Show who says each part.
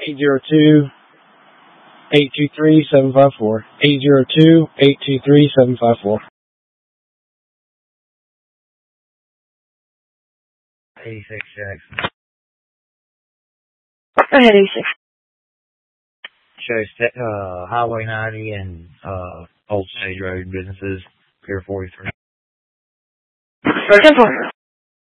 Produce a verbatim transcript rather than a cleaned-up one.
Speaker 1: eight zero two, eight two three, seven five four. eight zero two, eight two three, seven five four.
Speaker 2: eighty-six Jackson.
Speaker 3: Go ahead, eighty-six.
Speaker 2: Shows uh, Highway ninety and uh, Old Stage Road businesses, Pier forty-three.
Speaker 3: ten four.